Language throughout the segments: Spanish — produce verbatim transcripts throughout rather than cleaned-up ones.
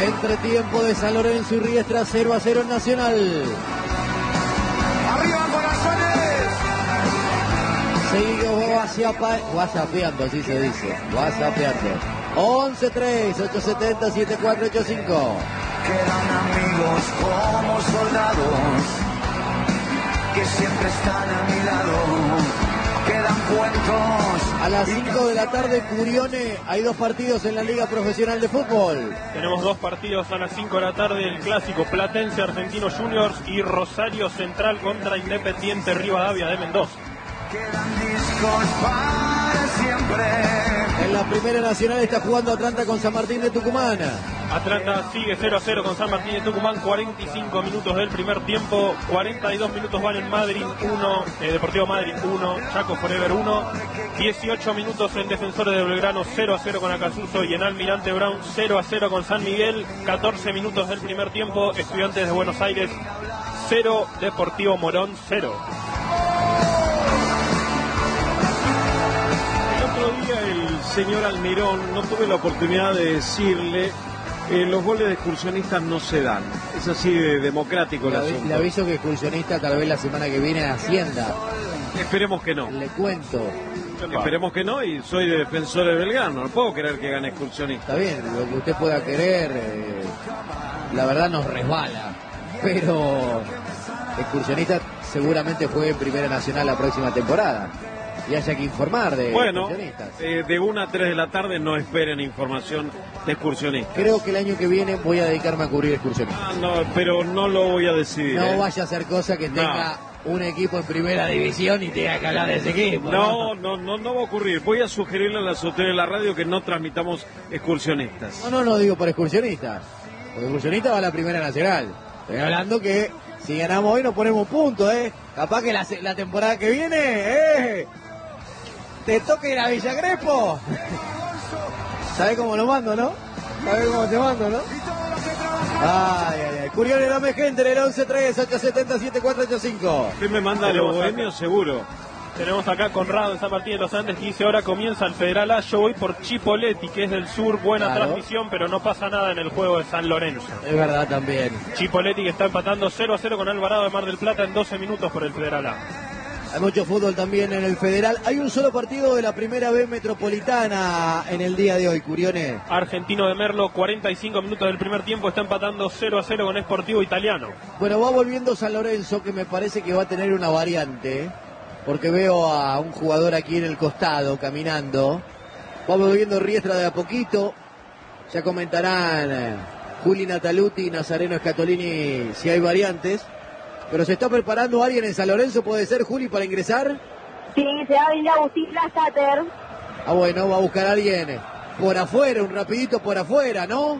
Entretiempo de San Lorenzo y Riestra, cero a cero en Nacional. ¡Arriba, corazones! Sigue whatsappeando, así se dice. Whatsappeando. once tres, ocho siete cero, siete cuatro ocho cinco. Quedan amigos como soldados que siempre están a mi lado. Quedan cuentos. A las cinco de la tarde, Curione, hay dos partidos en la Liga Profesional de Fútbol. Tenemos dos partidos a las cinco de la tarde, el clásico Platense Argentinos Juniors y Rosario Central contra Independiente Rivadavia de Mendoza. Quedan discos para siempre. En la Primera Nacional está jugando Atlanta con San Martín de Tucumán. Atlanta sigue cero a cero con San Martín de Tucumán, cuarenta y cinco minutos del primer tiempo, cuarenta y dos minutos valen Madrid uno, eh, Deportivo Madrid uno, Chaco Forever uno, dieciocho minutos en Defensores de Belgrano cero a cero con Acasuso y en Almirante Brown cero a cero con San Miguel, catorce minutos del primer tiempo, Estudiantes de Buenos Aires cero, Deportivo Morón cero. El otro día el señor Almirón, no tuve la oportunidad de decirle, eh, los goles de excursionistas no se dan. Es así de democrático el Le, asunto. le aviso que excursionista tal vez la semana que viene a Hacienda. Esperemos que no. Le cuento. Esperemos que no, y soy de Defensor de Belgrano, no puedo creer que gane excursionista. Está bien, lo que usted pueda querer, eh, la verdad nos resbala. Pero excursionista seguramente juegue en Primera Nacional la próxima temporada. Y haya que informar de bueno, excursionistas. Eh, de una a tres de la tarde no esperen información de excursionistas. Creo que el año que viene voy a dedicarme a cubrir excursionistas. Ah, no, pero no lo voy a decidir. No eh. vaya a hacer cosa que tenga no. un equipo en Primera División y tenga que hablar de ese equipo. No, no, no, no va a ocurrir. Voy a sugerirle a las autoridades de la radio que no transmitamos excursionistas. No, no, no digo por excursionistas. Porque excursionistas va a la Primera Nacional. Estoy hablando que si ganamos hoy nos ponemos puntos, ¿eh? Capaz que la, la temporada que viene, ¿eh? Te toque ir a Villa Crespo. ¿Sabés cómo lo mando, no? ¿Sabés cómo te mando, no? Ay, ay, ay. Curione, dame gente en el once tres, ocho siete cero, siete cuatro ocho cinco. ¿Usted me manda a los bohemios? Seguro. Tenemos acá a Conrado en San Martín de los Andes que dice: ahora comienza el Federal A, yo voy por Chipoleti, que es del sur, buena Claro. transmisión, pero no pasa nada en el juego de San Lorenzo. Es verdad también. Chipoleti que está empatando cero a cero con Alvarado de Mar del Plata en doce minutos por el Federal A. Hay mucho fútbol también en el Federal. Hay un solo partido de la Primera B Metropolitana en el día de hoy, Curione. Argentino de Merlo, cuarenta y cinco minutos del primer tiempo, está empatando cero a cero con Sportivo Italiano. Bueno, va volviendo San Lorenzo, que me parece que va a tener una variante, porque veo a un jugador aquí en el costado caminando. Va volviendo Riestra de a poquito. Ya comentarán eh, Juli Nataluti y Nazareno Scatolini si hay variantes. Pero se está preparando alguien en San Lorenzo, ¿puede ser, Juli, para ingresar? Sí, se va a venir Agustín Lazater. Ah, bueno, va a buscar a alguien por afuera, un rapidito por afuera, ¿no?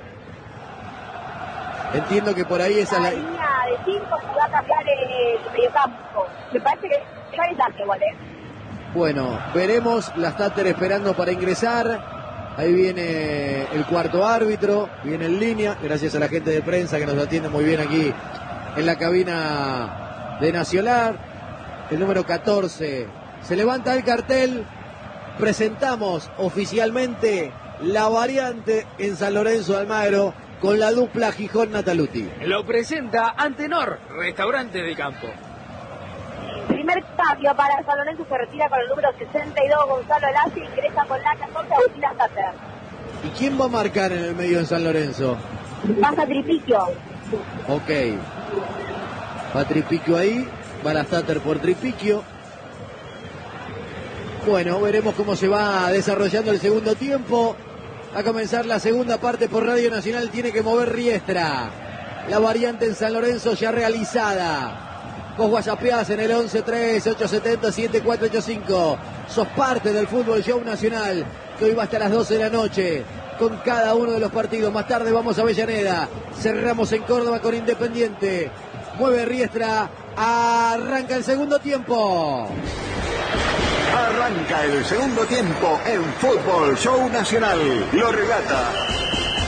Entiendo que por ahí esa es La la... línea de cinco se va a cambiar el mediocampo. Me parece que ya es Lazater, igual, ¿eh? Bueno, veremos, la Stater esperando para ingresar. Ahí viene el cuarto árbitro, viene en línea, gracias a la gente de prensa que nos atiende muy bien aquí en la cabina de Nacional. El número catorce. Se levanta el cartel. Presentamos oficialmente la variante en San Lorenzo de Almagro con la dupla Gijón-Nataluti. Lo presenta Antenor, restaurante de campo. Primer cambio para San Lorenzo, se retira con el número sesenta y dos Gonzalo Lazi, ingresa con la catorce Agustín Lazater. ¿Y quién va a marcar en el medio en San Lorenzo? Pasa Tripiquio. Ok. Va Tripiquio ahí. Va la Stater por Tripiquio. Bueno, veremos cómo se va desarrollando el segundo tiempo. A comenzar la segunda parte por Radio Nacional. Tiene que mover Riestra. La variante en San Lorenzo ya realizada. Vos whatsappeás en el once tres, ocho siete cero, siete cuatro ocho cinco. Sos parte del Fútbol Show Nacional, que hoy va hasta las doce de la noche con cada uno de los partidos. Más tarde vamos a Avellaneda. Cerramos en Córdoba con Independiente. Mueve Riestra. Arranca el segundo tiempo. Arranca el segundo tiempo en Fútbol Show Nacional. Lo relata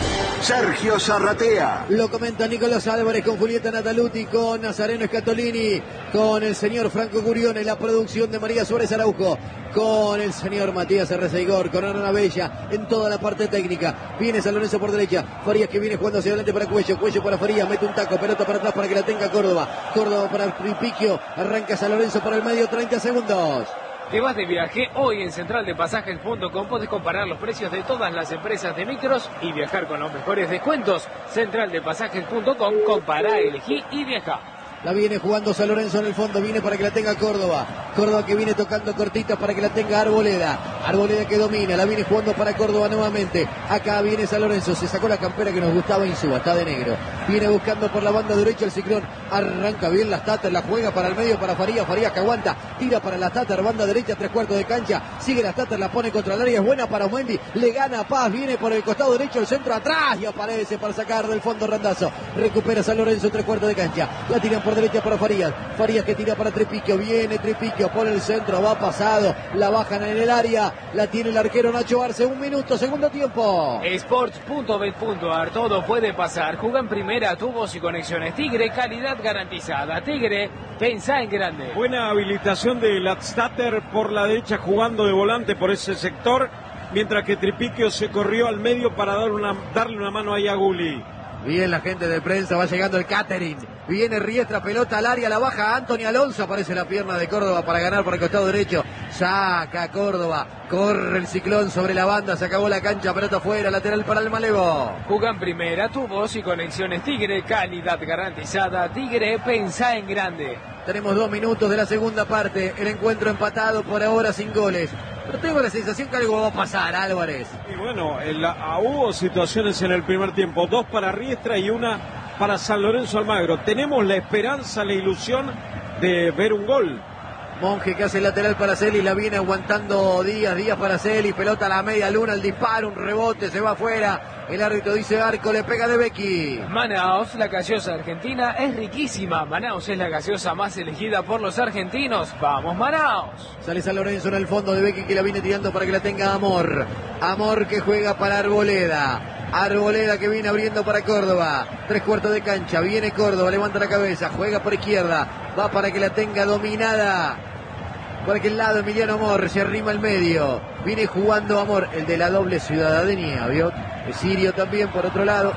Sergio Zarratea. Lo comenta Nicolás Álvarez con Julieta Nataluti, con Nazareno Scatolini, con el señor Franco Curione, la producción de María Suárez Araujo, con el señor Matías Arreceigor, con Ana Bella en toda la parte técnica. Viene San Lorenzo por derecha, Farías que viene jugando hacia adelante para Cuello, Cuello para Farías, mete un taco, pelota para atrás para que la tenga Córdoba, Córdoba para Tripiquio, arranca San Lorenzo para el medio, treinta segundos. ¿Te vas de viaje? Hoy en central de pasajes punto com podés comparar los precios de todas las empresas de micros y viajar con los mejores descuentos. central de pasajes punto com, compará, elegí y viaja. La viene jugando San Lorenzo en el fondo, viene para que la tenga Córdoba. Córdoba que viene tocando cortita para que la tenga Arboleda. Arboleda que domina, la viene jugando para Córdoba nuevamente. Acá viene San Lorenzo, se sacó la campera que nos gustaba Insúa, está de negro. Viene buscando por la banda derecha el Ciclón. Arranca bien la Stater, la juega para el medio para Farías. Farías que aguanta, tira para la Stater, banda derecha, tres cuartos de cancha. Sigue la Stater, la pone contra el área, es buena para Mendy. Le gana Paz, viene por el costado derecho, el centro atrás y aparece para sacar del fondo Randazo. Recupera San Lorenzo, tres cuartos de cancha. La tiran por derecha para Farías. Farías que tira para Tripiquio. Viene Tripiquio, pone el centro, va pasado. La bajan en el área. La tiene el arquero Nacho Arce. Un minuto, segundo tiempo. Sports punto bet punto ar, todo puede pasar. Juega en primera, tubos y conexiones. Tigre, calidad garantizada. Tigre, pensá en grande. Buena habilitación de Latstater por la derecha, jugando de volante por ese sector, mientras que Tripiquio se corrió al medio para dar una, darle una mano ahí a Gulli. Bien la gente de prensa, va llegando el catering. Viene Riestra, pelota al área, la baja Anthony Alonso, aparece la pierna de Córdoba para ganar por el costado derecho. Saca Córdoba, corre el Ciclón sobre la banda, se acabó la cancha, pelota afuera, lateral para el Malevo. Juega en primera, tubos y conexiones Tigre, calidad garantizada. Tigre, pensá en grande. Tenemos dos minutos de la segunda parte, el encuentro empatado por ahora sin goles. Pero tengo la sensación que algo va a pasar, Álvarez. Y bueno, el, a, hubo situaciones en el primer tiempo, dos para Riestra y una para San Lorenzo Almagro. Tenemos la esperanza, la ilusión de ver un gol. Monge que hace el lateral para Celi, la viene aguantando Díaz, Díaz para Celi, pelota a la media luna, el disparo, un rebote, se va afuera. El árbitro dice arco, le pega de Becky. Manaos, la gaseosa argentina, es riquísima. Manaos es la gaseosa más elegida por los argentinos. ¡Vamos, Manaos! Sale San Lorenzo en el fondo de Becky que la viene tirando para que la tenga Amor. Amor que juega para Arboleda. Arboleda que viene abriendo para Córdoba. Tres cuartos de cancha, viene Córdoba, levanta la cabeza, juega por izquierda. Va para que la tenga dominada. Por aquel lado Emiliano Amor, se arrima al medio. Viene jugando Amor, el de la doble ciudadanía, ¿vio? Es sirio también por otro lado.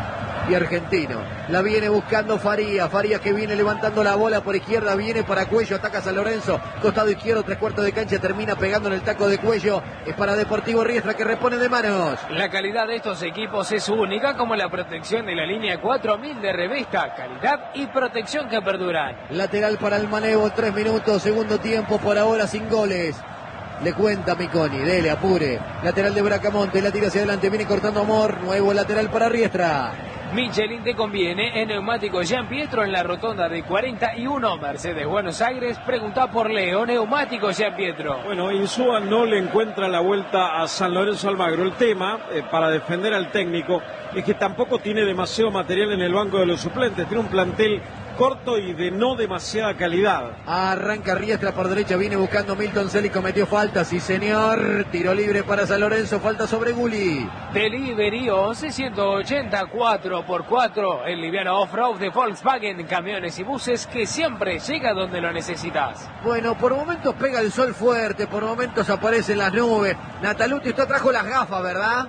Y argentino. La viene buscando Farías. Farías que viene levantando la bola por izquierda. Viene para Cuello. Ataca San Lorenzo. Costado izquierdo, tres cuartos de cancha. Termina pegando en el taco de Cuello. Es para Deportivo Riestra que repone de manos. La calidad de estos equipos es única, como la protección de la línea cuatro mil de Revista. Calidad y protección que perduran. Lateral para el Malevo. Tres minutos. Segundo tiempo por ahora sin goles. Le cuenta Miconi, dele, apure. Lateral de Bracamonte, la tira hacia adelante, viene cortando Amor. Nuevo lateral para Riestra. Michelin te conviene en Neumáticos Jean Pietro en la rotonda de cuarenta y uno Mercedes Buenos Aires. Pregunta por Leo, Neumáticos Jean Pietro. Bueno, Insúa no le encuentra la vuelta a San Lorenzo Almagro. El tema, eh, para defender al técnico, es que tampoco tiene demasiado material en el banco de los suplentes. Tiene un plantel corto y de no demasiada calidad. Arranca Riestra por derecha, viene buscando Milton Celi, cometió falta, sí señor. Tiro libre para San Lorenzo, falta sobre Gulli. Delivery once ciento ochenta cuatro por cuatro, el liviano off-road de Volkswagen, camiones y buses que siempre llega donde lo necesitas. Bueno, por momentos pega el sol fuerte, por momentos aparecen las nubes. Nataluti, usted trajo las gafas, ¿verdad?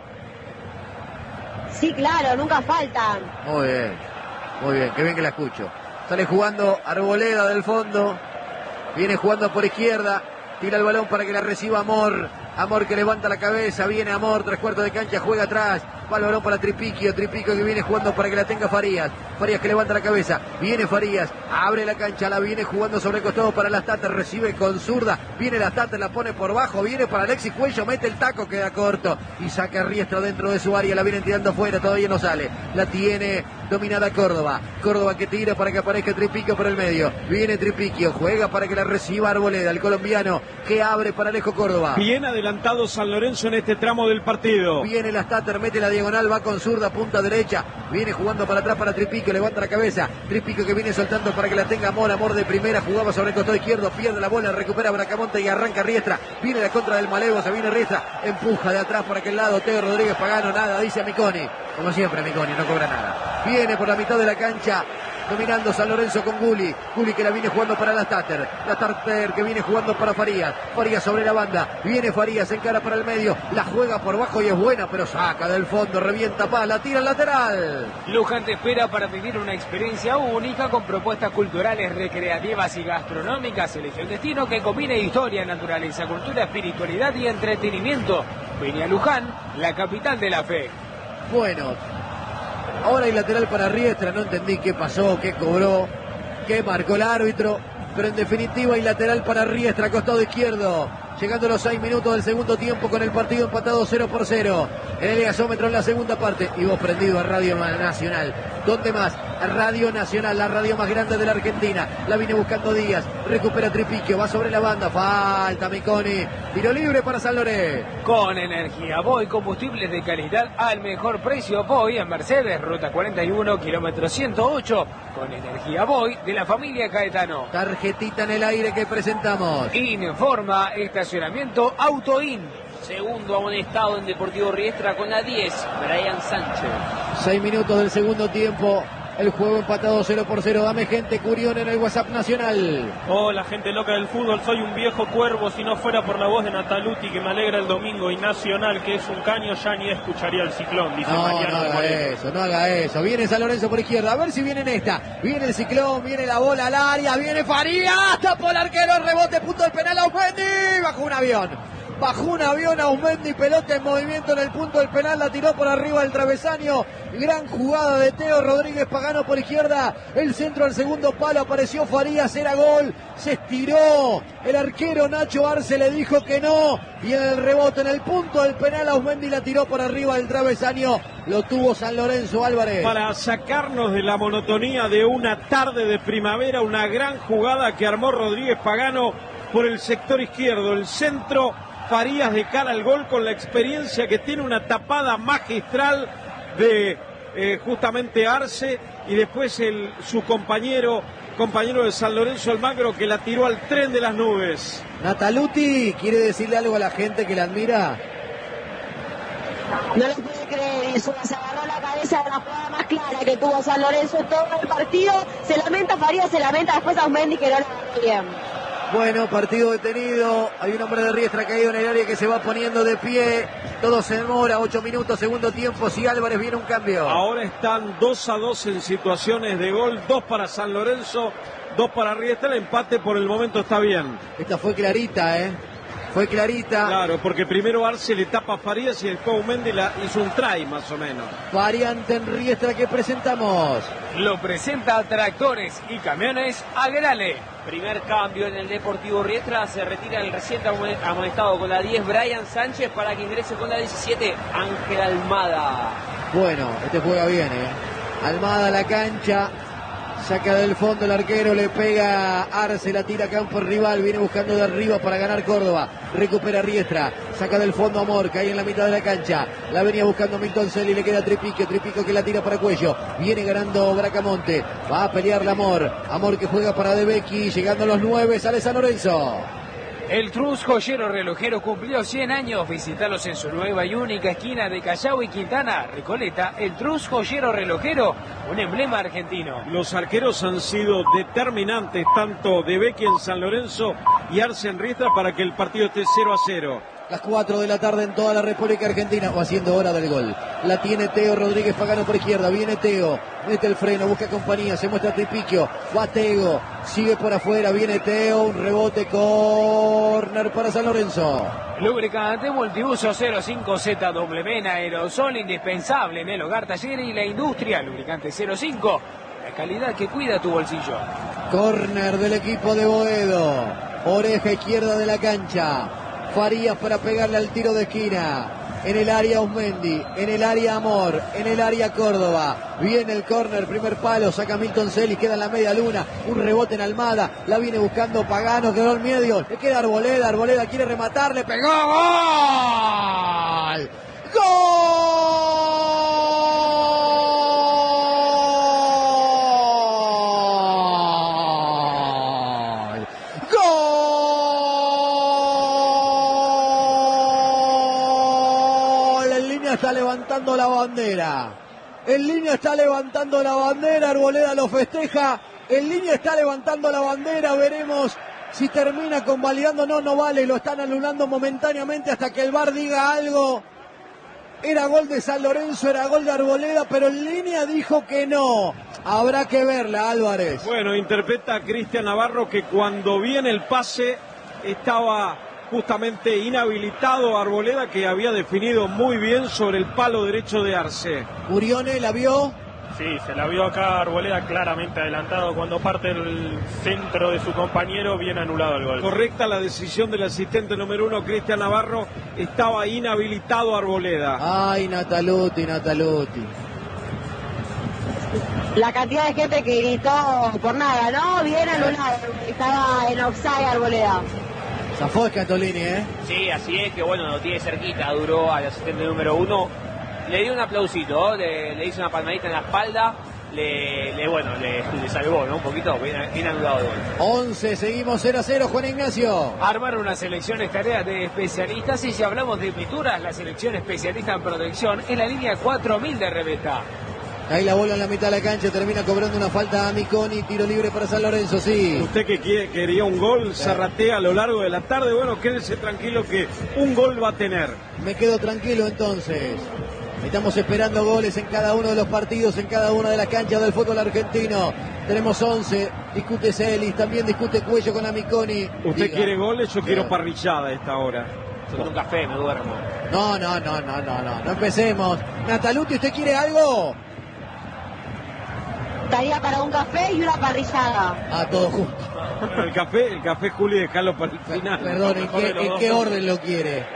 Sí, claro, nunca faltan. Muy bien, muy bien, qué bien que la escucho. Sale jugando Arboleda del fondo. Viene jugando por izquierda. Tira el balón para que la reciba Amor. Amor que levanta la cabeza. Viene Amor, tres cuartos de cancha, juega atrás. Va el balón para Tripiquio. Tripiquio que viene jugando para que la tenga Farías. Farías que levanta la cabeza. Viene Farías. Abre la cancha. La viene jugando sobre el costado para las Tatas. Recibe con zurda. Viene las Tatas, la pone por bajo. Viene para Alexis Cuello. Mete el taco, queda corto. Y saca Riestra dentro de su área. La vienen tirando afuera. Todavía no sale. La tiene dominada Córdoba. Córdoba que tira para que aparezca Tripiquio por el medio. Viene Tripiquio. Juega para que la reciba Arboleda. El colombiano que abre para Alejo Córdoba. Bien adelantado San Lorenzo en este tramo del partido. Viene las Tatas. Mete la diagonal, va con zurda, punta derecha, viene jugando para atrás para Tripico, levanta la cabeza, Tripico que viene soltando para que la tenga Amor, Amor de primera, jugaba sobre el costado izquierdo, pierde la bola, recupera Bracamonte y arranca Riestra, viene la contra del Malevo, se viene Riestra, empuja de atrás para aquel lado, Teo Rodríguez Pagano, nada, dice a Miconi, como siempre Miconi, no cobra nada, viene por la mitad de la cancha, dominando San Lorenzo con Gulli, Gulli que la viene jugando para la Tater, la Tater que viene jugando para Farías, Farías sobre la banda, viene Farías, encara para el medio, la juega por bajo y es buena, pero saca del fondo, revienta Paz, la tira al lateral. Luján te espera para vivir una experiencia única con propuestas culturales, recreativas y gastronómicas. Elige el destino que combine historia, naturaleza, cultura, espiritualidad y entretenimiento. Vení a Luján, la capital de la fe. Bueno, ahora hay lateral para Riestra, no entendí qué pasó, qué cobró, qué marcó el árbitro, pero en definitiva hay lateral para Riestra, costado izquierdo, llegando a los seis minutos del segundo tiempo con el partido empatado cero por cero. En el gasómetro en la segunda parte, y vos prendido a Radio Nacional. ¿Dónde más? A Radio Nacional, la radio más grande de la Argentina. La viene buscando Díaz, recupera Tripiquio, va sobre la banda, falta Miconi, tiro libre para San Lorenzo. Con energía Boy, combustibles de calidad al mejor precio. Boy en Mercedes, ruta cuarenta y uno, kilómetro ciento ocho. Con energía Boy de la familia Caetano. Tarjetita en el aire que presentamos. Informa estacionamiento Autoin. Segundo amonestado en Deportivo Riestra con la diez, Brian Sánchez. Seis minutos del segundo tiempo. El juego empatado cero por cero. Dame gente Curión en el WhatsApp nacional. Hola, gente loca del fútbol. Soy un viejo cuervo. Si no fuera por la voz de Nataluti, que me alegra el domingo, y Nacional, que es un caño, ya ni escucharía el Ciclón, dice No, Mariano no de haga Moreno. eso, no haga eso. Viene San Lorenzo por izquierda. A ver si viene en esta. Viene el Ciclón, viene la bola al área, viene Farías. Tapó el arquero, el rebote, punto del penal. Aumendi bajo un avión. Bajó un avión a Aumendi, pelota en movimiento en el punto del penal, la tiró por arriba del travesaño. Gran jugada de Teo Rodríguez Pagano por izquierda. El centro al segundo palo, apareció Farías, era gol. Se estiró. El arquero Nacho Arce le dijo que no. Y en el rebote en el punto del penal, Aumendi la tiró por arriba del travesaño. Lo tuvo San Lorenzo Álvarez. Para sacarnos de la monotonía de una tarde de primavera, una gran jugada que armó Rodríguez Pagano por el sector izquierdo. El centro, Farías de cara al gol con la experiencia que tiene, una tapada magistral de eh, justamente Arce, y después el, su compañero compañero de San Lorenzo Almagro, que la tiró al tren de las nubes. Nataluti, ¿quiere decirle algo a la gente que la admira? No lo puede creer, eso se agarró la cabeza de la jugada más clara que tuvo San Lorenzo en todo el partido. Se lamenta Farías, se lamenta después Aumendi que no la agarró bien. Bueno, partido detenido. Hay un hombre de Riestra caído en el área que se va poniendo de pie. Todo se demora. Ocho minutos, segundo tiempo. Si Álvarez viene un cambio. Ahora están dos a dos en situaciones de gol. Dos para San Lorenzo, dos para Riestra. El empate por el momento está bien. Esta fue clarita, ¿eh? Fue clarita. Claro, porque primero Arce le tapa a Farías y después Aumendi la hizo un try más o menos. Variante en Riestra que presentamos. Lo presenta Tractores y Camiones Agrale. Primer cambio en el Deportivo Riestra, se retira el reciente amonestado con la diez, Brian Sánchez, para que ingrese con la diecisiete, Ángel Almada. Bueno, este juega bien, ¿eh? Almada a la cancha. Saca del fondo el arquero, le pega Arce, la tira a campo rival, viene buscando de arriba para ganar Córdoba, recupera Riestra, saca del fondo Amor, cae en la mitad de la cancha, la venía buscando Milton Celi, le queda Tripico, Tripico que la tira para Cuello, viene ganando Bracamonte, va a pelear Amor, Amor que juega para De Becchi, llegando a los nueve, sale San Lorenzo. El Trus Joyero Relojero cumplió cien años. Visítalos en su nueva y única esquina de Callao y Quintana, Recoleta. El Trus Joyero Relojero, un emblema argentino. Los arqueros han sido determinantes, tanto De Becchi en San Lorenzo y Arce en Riestra, para que el partido esté cero a cero. Las cuatro de la tarde en toda la República Argentina, o haciendo hora del gol. La tiene Teo Rodríguez Pagano por izquierda, viene Teo, mete el freno, busca compañía, se muestra Tripiquio, va Tego, sigue por afuera, viene Teo, un rebote, córner para San Lorenzo. Lubricante multiuso cero cinco Z W en aerosol, indispensable en el hogar, taller y la industria. Lubricante cero cinco, la calidad que cuida tu bolsillo. Córner del equipo de Boedo, oreja izquierda de la cancha. Farías para pegarle al tiro de esquina. En el área Aumendi, en el área Amor, en el área Córdoba. Viene el córner, primer palo, saca Milton Celis, queda en la media luna. Un rebote en Almada, la viene buscando Pagano, quedó al medio. Le queda Arboleda, Arboleda quiere rematar, le pegó. ¡Gol! ¡Gol! está levantando la bandera. En línea está levantando la bandera, Arboleda lo festeja. En línea está levantando la bandera, veremos si termina convalidando. No, no vale, lo están anulando momentáneamente hasta que el V A R diga algo. Era gol de San Lorenzo, era gol de Arboleda, pero en línea dijo que no. Habrá que verla, Álvarez. Bueno, interpreta a Cristian Navarro que cuando viene el pase estaba justamente inhabilitado Arboleda, que había definido muy bien sobre el palo derecho de Arce. Urione la vio. Sí, se la vio acá Arboleda claramente adelantado. Cuando parte el centro de su compañero, viene anulado el gol. Correcta la decisión del asistente número uno, Cristian Navarro. Estaba inhabilitado Arboleda. Ay, Nataluti, Nataluti. La cantidad de gente que gritó por nada, ¿no? Bien anulado. Estaba en offside Arboleda. Zafó Scatolini, ¿eh? Sí, así es, que bueno, lo tiene cerquita, duró al asistente número uno. Le dio un aplausito, le, le hizo una palmadita en la espalda, le, le bueno, le, le salvó, ¿no? Un poquito, bien, bien anulado el gol. once, seguimos cero a cero, Juan Ignacio. Armar una selección es tarea de especialistas, y si hablamos de pinturas, la selección especialista en protección es la línea cuatro mil de Reveta. Ahí la bola en la mitad de la cancha, termina cobrando una falta a Miconi, tiro libre para San Lorenzo, sí. Usted que quiere, quería un gol, zarratea a lo largo de la tarde, bueno, quédese tranquilo que un gol va a tener. Me quedo tranquilo entonces. Estamos esperando goles en cada uno de los partidos, en cada una de las canchas del fútbol argentino. Tenemos once, discute Celis, también discute Cuello con Amiconi. ¿Usted Diga. quiere goles? Yo quiero parrillada a esta hora. Yo con un café, me duermo. No, no, no, no, no, no, no empecemos. Nataluti, ¿usted quiere algo? Estaría para un café y una parrillada. Ah, todo justo. El café, el café, Juli, dejalo para el final. Perdón, ¿en qué, en qué orden lo quiere?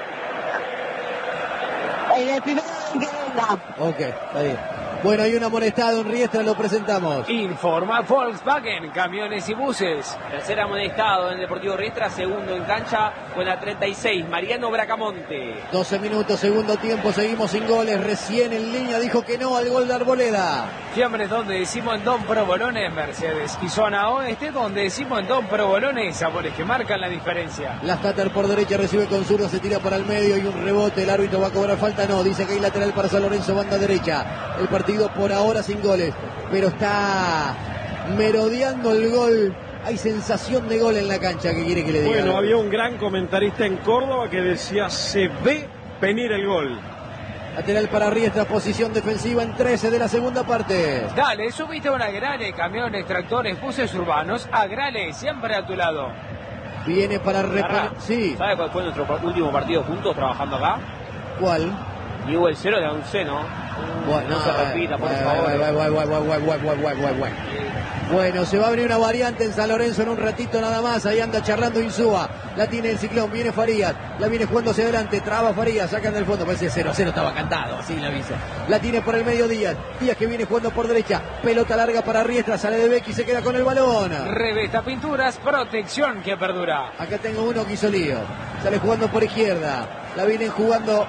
En el primer que venga. Ok, está bien. Bueno, hay un amonestado en Riestra, lo presentamos. Informa Volkswagen, camiones y buses. Tercer amonestado en el Deportivo Riestra, segundo en cancha con la treinta y seis, Mariano Bracamonte. doce minutos, segundo tiempo, seguimos sin goles. Recién en línea dijo que no al gol de Arboleda. Fiambres donde decimos en Don Provolones, Mercedes. Y zona oeste donde decimos en Don Provolones, sabores que marcan la diferencia. Lastater por derecha recibe con zurdo, se tira para el medio y un rebote. El árbitro va a cobrar falta, no. Dice que hay lateral para San Lorenzo, banda derecha. El partido por ahora sin goles, pero está merodeando el gol. Hay sensación de gol en la cancha, que quiere que le diga. Bueno, había un gran comentarista en Córdoba que decía: se ve venir el gol. Lateral para Riestra, posición defensiva en trece de la segunda parte. Dale, subiste a una Grale, camiones, tractores, buses urbanos. Agrale, siempre a tu lado. Viene para reponer. Garra, Sí. ¿sabe cuál fue nuestro último partido juntos trabajando acá? ¿Cuál? Y hubo el cero de un seno. Bueno, no se repita, por bueno, favor. bueno, bueno, bueno, bueno, bueno, bueno, bueno, bueno. Bueno, se va a abrir una variante en San Lorenzo en un ratito nada más. Ahí anda charlando Insúa. La tiene el Ciclón, viene Farías. La viene jugando hacia adelante, traba Farías, sacan del fondo. Parece cero a cero, estaba cantado, así la avisa. La tiene por el medio Díaz. Díaz que viene jugando por derecha. Pelota larga para Riestra, sale de Becky y se queda con el balón. Revesta Pinturas, protección que perdura. Acá tengo uno que hizo lío. Sale jugando por izquierda. La vienen jugando.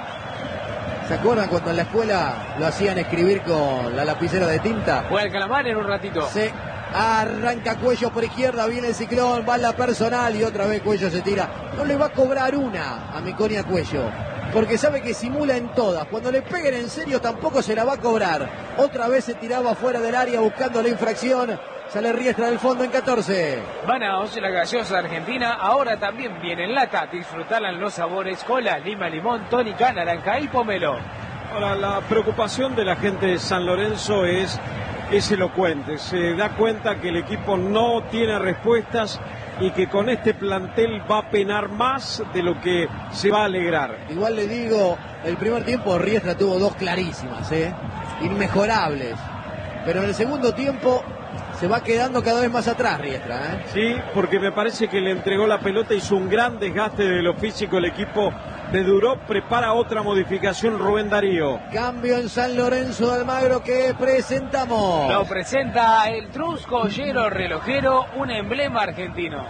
¿Se acuerdan cuando en la escuela lo hacían escribir con la lapicera de tinta? Juega el Calamar en un ratito. Se arranca Cuello por izquierda, viene el Ciclón, va la personal y otra vez Cuello se tira. No le va a cobrar una a Miconi a Cuello, porque sabe que simula en todas. Cuando le peguen en serio tampoco se la va a cobrar. Otra vez se tiraba fuera del área buscando la infracción. Sale Riestra del fondo en catorce. Banaos, la gaseosa argentina, ahora también viene en lata. Disfrutarán los sabores cola, lima, limón, tónica, naranja y pomelo. Ahora, la preocupación de la gente de San Lorenzo es, es elocuente. Se da cuenta que el equipo no tiene respuestas y que con este plantel va a penar más de lo que se va a alegrar. Igual le digo, el primer tiempo Riestra tuvo dos clarísimas, ¿eh? Inmejorables. Pero en el segundo tiempo se va quedando cada vez más atrás Riestra, ¿eh? Sí, porque me parece que le entregó la pelota, hizo un gran desgaste de lo físico el equipo de Duró. Prepara otra modificación Rubén Darío. Cambio en San Lorenzo de Almagro que presentamos. Lo presenta el Trusco Ollero Relojero, un emblema argentino.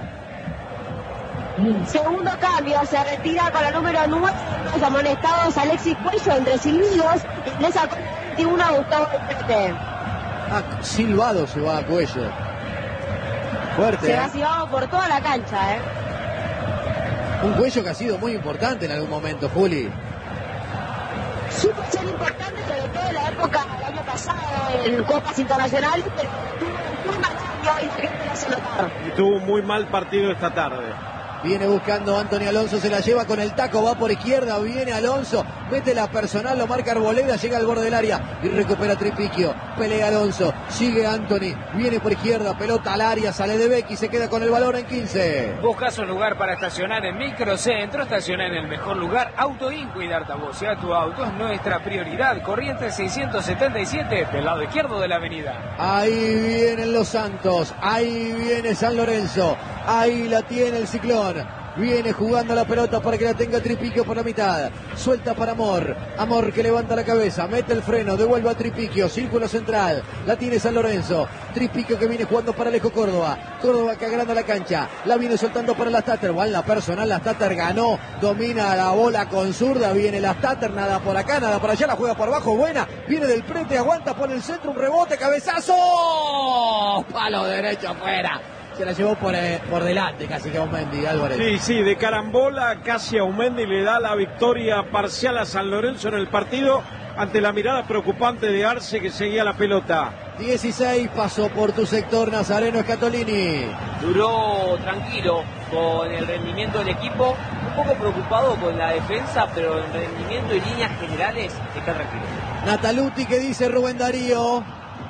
Segundo cambio, se retira con la número nueve, los amonestados Alexis Cuello entre silbidos, y le sacó veintiuno a Gustavo Pete. Ah, silbado se va a Cuello. Fuerte. Se ¿eh? ha silbado por toda la cancha, ¿eh? Un Cuello que ha sido muy importante en algún momento, Juli. supo ser importante, sobre todo en la época del año pasado, en Copas Internacionales, pero tuvo un mal año y la gente lo hace notar. Y tuvo un muy mal partido esta tarde. Viene buscando Anthony Alonso, se la lleva con el taco, va por izquierda, viene Alonso, mete la personal, lo marca Arboleda, llega al borde del área y recupera Tripiquio. Pelea Alonso, sigue Anthony, viene por izquierda, pelota al área, sale de Becky, se queda con el balón en quince. Buscas un lugar para estacionar en Microcentro, estaciona en el mejor lugar, Auto Inco y D'Artavoz. Tu auto es nuestra prioridad. Corrientes seiscientos setenta y siete, del lado izquierdo de la avenida. Ahí vienen los Santos, ahí viene San Lorenzo, ahí la tiene el Ciclón. Viene jugando la pelota para que la tenga Tripiquio por la mitad. Suelta para Amor. Amor que levanta la cabeza, mete el freno, devuelve a Tripiquio. Círculo central. La tiene San Lorenzo. Tripiquio que viene jugando para Alejo Córdoba. Córdoba que agranda la cancha. La viene soltando para la Stater. Va en la personal. La Stater ganó. Domina la bola con zurda. Viene la Stater. Nada por acá, nada por allá. La juega por abajo. Buena. Viene del frente. Aguanta por el centro. Un rebote. Cabezazo. Palo derecho afuera. Se la llevó por, eh, por delante casi que a Aumendi, Álvarez. Sí, sí, de carambola casi a Aumendi le da la victoria parcial a San Lorenzo en el partido ante la mirada preocupante de Arce que seguía la pelota. dieciséis pasó por tu sector Nazareno Scatolini. Duró tranquilo con el rendimiento del equipo, un poco preocupado con la defensa, pero el rendimiento y líneas generales está tranquilo. Nataluti que dice Rubén Darío.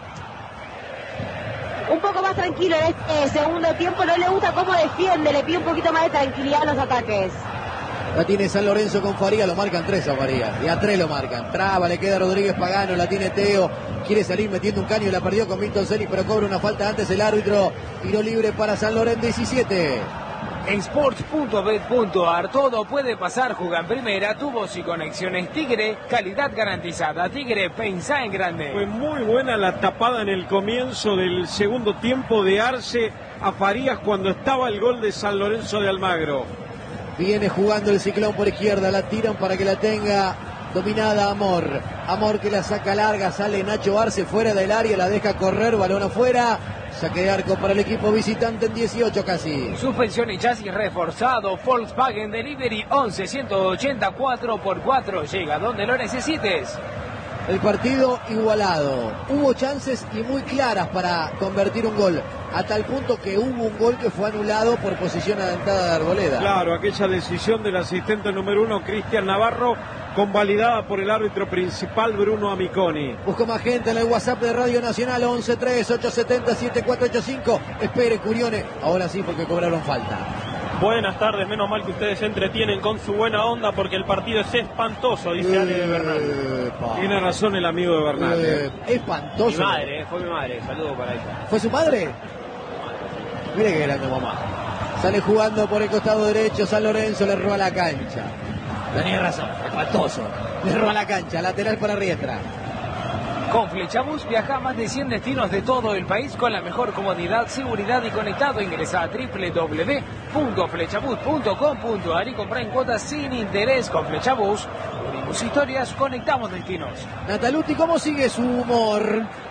Un poco más tranquilo en este segundo tiempo, no le gusta cómo defiende, le pide un poquito más de tranquilidad en los ataques. La tiene San Lorenzo con Faría, lo marcan tres a Faría, y a tres lo marcan. Traba, le queda Rodríguez Pagano, la tiene Teo, quiere salir metiendo un caño y la perdió con Milton Celis, pero cobra una falta antes el árbitro. Tiro libre para San Lorenzo, diecisiete. En sports punto bet punto a r todo puede pasar, juega en primera, tubos y conexiones Tigre, calidad garantizada. Tigre, pensá en grande. Fue muy buena la tapada en el comienzo del segundo tiempo de Arce a Farías cuando estaba el gol de San Lorenzo de Almagro. Viene jugando el Ciclón por izquierda, la tiran para que la tenga dominada Amor. Amor que la saca larga, sale Nacho Arce fuera del área, la deja correr, balón afuera. Saque de arco para el equipo visitante en dieciocho casi. Suspensión y chasis reforzado. Volkswagen Delivery once ciento ochenta cuatro por cuatro. Llega donde lo necesites. El partido igualado. Hubo chances y muy claras para convertir un gol. A tal punto que hubo un gol que fue anulado por posición adelantada de Arboleda. Claro, aquella decisión del asistente número uno, Cristian Navarro, convalidada por el árbitro principal, Bruno Amiconi. Busco más gente en el WhatsApp de Radio Nacional, once tres ocho siete cero siete cuatro ocho cinco. Espere, Curione. Ahora sí, porque cobraron falta. Buenas tardes, menos mal que ustedes se entretienen con su buena onda porque el partido es espantoso, dice Eh, Ale de Bernal. Tiene razón el amigo de Bernal. Eh, espantoso. Mi madre, eh, fue mi madre, saludo para ella. ¿Fue su madre? Mire qué grande mamá. Sale jugando por el costado derecho, San Lorenzo le roba la cancha. Tenía razón, espantoso. Le roba la cancha, lateral para Riestra. Con Flechabús viaja a más de cien destinos de todo el país con la mejor comodidad, seguridad y conectado. Ingresa a doble u doble u doble u punto flechabús punto com punto a r y compra en cuotas sin interés. Con Flechabús, unimos historias, conectamos destinos. Nataluti, ¿cómo sigue su humor?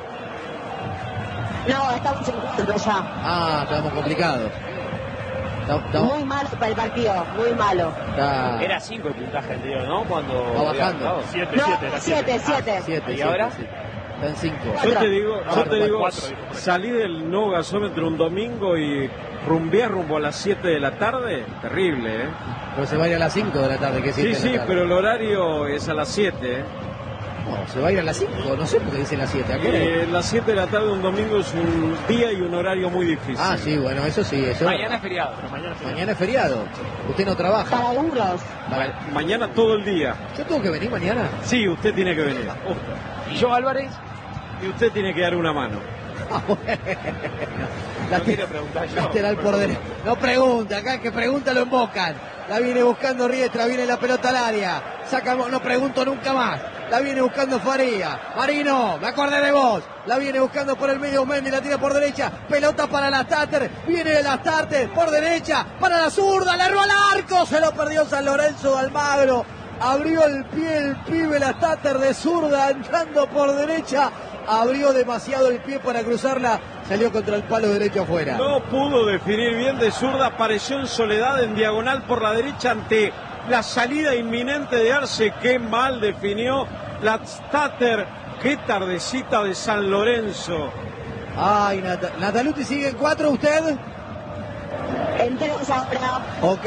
No, estamos en cuatro ya. Ah, estamos complicados. Está- está- Muy malo para el partido, muy malo. está- Era cinco el puntaje anterior, ¿no? Cuando Va bajando. siete, No, siete, era siete, siete. Siete, ¿Y siete, ahora? sí. Está en cinco. Yo Cuatro. te digo, yo Cuatro, te digo, cuatro, dijo. salí del no gasómetro un domingo y rumbeé rumbo a las siete de la tarde, terrible, ¿eh? Pero se va a ir a las cinco de la tarde. ¿Qué Sí, siete de sí, la tarde? pero el horario es a las siete, ¿eh? No, se va a ir a las cinco. No sé por qué dicen las siete. ¿A qué hora? Eh, las siete de la tarde un domingo es un día y un horario muy difícil. Ah, sí, bueno, eso sí. Eso. Mañana es feriado. Mañana es feriado. Usted no trabaja. Para duros. Para- Mañana todo el día. ¿Yo tengo que venir mañana? Sí, usted tiene que venir. ¿Y yo, Álvarez? Y usted tiene que dar una mano. Ah, bueno. La No quiero preguntar yo. lateral por derecha. No pregunta, acá el que pregunta lo embocan. La viene buscando Riestra, viene la pelota al área. Saca, no pregunto nunca más. La viene buscando Faría. Marino, me acordé de vos. La viene buscando por el medio Mendy, la tira por derecha. Pelota para la Stater. Viene la Stater por derecha. Para la zurda, le erró al arco. Se lo perdió San Lorenzo de Almagro. Abrió el pie el pibe, la Stater de zurda, entrando por derecha. Abrió demasiado el pie para cruzarla. Salió contra el palo derecho afuera. No pudo definir bien de zurda, apareció en soledad en diagonal por la derecha ante la salida inminente de Arce. Qué mal definió Platzstatter. Qué tardecita de San Lorenzo. Ay, Nat Nataluti sigue en cuatro, ¿usted? En tres ahora. Ok.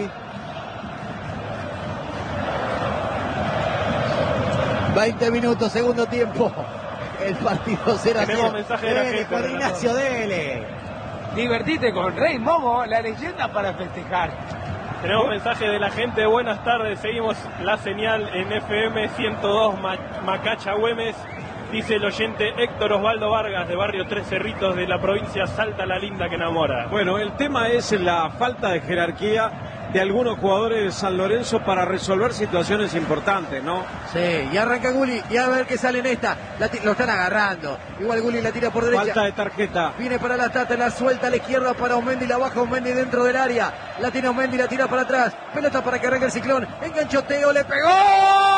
veinte minutos, segundo tiempo. El partido será... Tenemos mensaje de la Dele, gente, Juan Renato. Ignacio, dele. Divertite con Rey Momo, la leyenda para festejar. Tenemos mensaje de la gente. Buenas tardes. Seguimos la señal en F M ciento dos Ma Macacha Güemes. Dice el oyente Héctor Osvaldo Vargas, de barrio Tres Cerritos, de la provincia Salta la Linda que enamora. Bueno, el tema es la falta de jerarquía de algunos jugadores de San Lorenzo para resolver situaciones importantes, ¿no? Sí, y arranca Gulli, y a ver qué sale en esta. La lo están agarrando. Igual Gulli la tira por derecha. Falta de tarjeta. Viene para la Tata, la suelta a la izquierda para Aumendi, la baja Aumendi dentro del área. La tiene Aumendi, la tira para atrás. Pelota para que arranque el Ciclón. Enganchoteo, le pegó.